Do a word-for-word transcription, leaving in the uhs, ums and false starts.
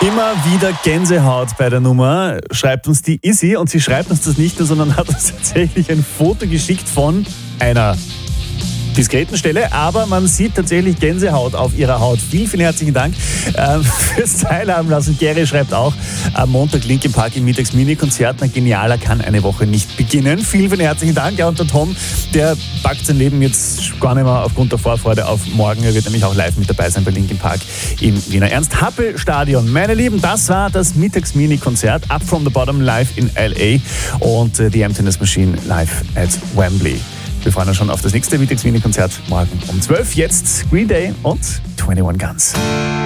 Immer wieder Gänsehaut bei der Nummer, schreibt uns die Izzy, und sie schreibt uns das nicht nur, sondern hat uns tatsächlich ein Foto geschickt von einer diskreten Stelle, aber man sieht tatsächlich Gänsehaut auf ihrer Haut. Vielen, vielen herzlichen Dank äh, fürs Teilhaben lassen. Gary schreibt auch, am Montag Linkin Park im Mittags-Mini-Konzert. Na, genialer kann eine Woche nicht beginnen. Vielen, vielen herzlichen Dank. Ja, und der Tom, der packt sein Leben jetzt gar nicht mehr aufgrund der Vorfreude auf morgen. Er wird nämlich auch live mit dabei sein bei Linkin Park im Wiener Ernst-Happel-Stadion. Meine Lieben, das war das Mittags-Mini-Konzert Up From The Bottom live in L A und äh, die Emptiness Machine live at Wembley. Wir freuen uns schon auf das nächste Mittags-Mini-Konzert morgen um zwölf. Jetzt Green Day und einundzwanzig Guns.